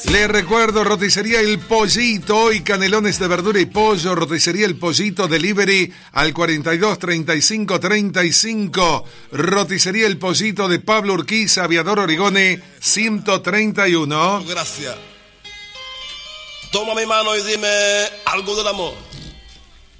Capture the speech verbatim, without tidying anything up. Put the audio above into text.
Les recuerdo, roticería El Pollito y canelones de verdura y pollo. Roticería El Pollito, delivery al cuarenta y dos, treinta y cinco, treinta y cinco. Roticería El Pollito de Pablo Urquiza, Aviador Origone, ciento treinta y uno. Gracias. Toma mi mano y dime algo del amor.